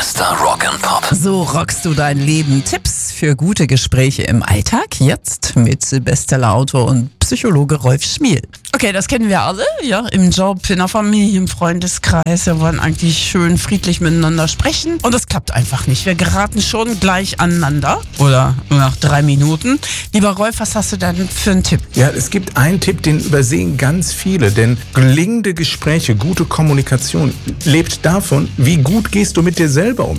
Bester Rock and Pop. So rockst du dein Leben. Tipps für gute Gespräche im Alltag. Jetzt mit Bestsellerautor und Psychologe Rolf Schmiel. Okay, das kennen wir alle, ja, im Job, in der Familie, im Freundeskreis. Wir wollen eigentlich schön friedlich miteinander sprechen und das klappt einfach nicht. Wir geraten schon gleich aneinander oder nur nach 3 Minuten. Lieber Rolf, was hast du denn für einen Tipp? Ja, es gibt einen Tipp, den übersehen ganz viele, denn gelingende Gespräche, gute Kommunikation lebt davon, wie gut gehst du mit dir selber um.